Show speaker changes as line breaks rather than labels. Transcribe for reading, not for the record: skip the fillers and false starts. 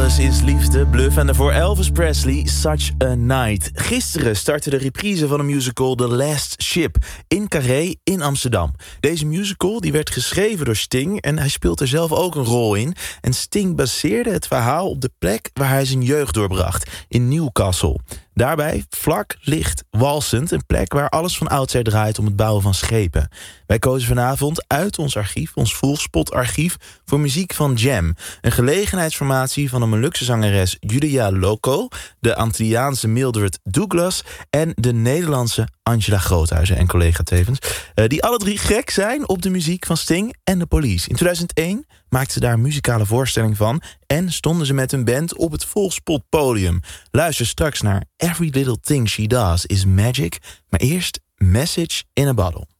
Alles is liefde, Bluff en daarvoor Elvis Presley, Such a Night. Gisteren startte de reprise van de musical The Last Ship in Carré in Amsterdam. Deze musical die werd geschreven door Sting en hij speelt er zelf ook een rol in. En Sting baseerde het verhaal op de plek waar hij zijn jeugd doorbracht, in Newcastle. Daarbij vlak, licht, walsend, een plek waar alles van oudsher draait om het bouwen van schepen. Wij kozen vanavond uit ons archief, ons Volkspot-archief, voor muziek van Jam. Een gelegenheidsformatie van de Molukse zangeres Judea Loco, de Antilliaanse Mildred Douglas en de Nederlandse Angela Groothuizen en collega tevens. Die alle drie gek zijn op de muziek van Sting en The Police. In 2001 maakten ze daar een muzikale voorstelling van en stonden ze met hun band op het Volkspot podium. Luister straks naar Every Little Thing She Does is Magic, maar eerst Message in a Bottle.